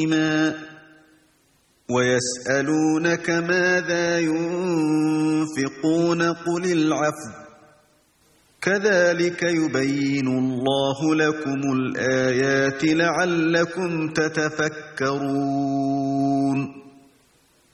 ويسألونك ماذا ينفقون قل العفو كذلك يبين الله لكم الآيات لعلكم تتفكرون